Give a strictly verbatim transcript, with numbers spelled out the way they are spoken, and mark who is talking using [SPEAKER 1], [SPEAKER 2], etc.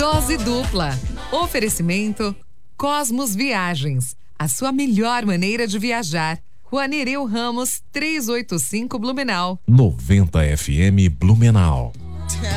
[SPEAKER 1] Dose dupla. Oferecimento Cosmos Viagens. A sua melhor maneira de viajar. Rua Nereu Ramos, trezentos e oitenta e cinco, Blumenau.
[SPEAKER 2] noventa F M Blumenau.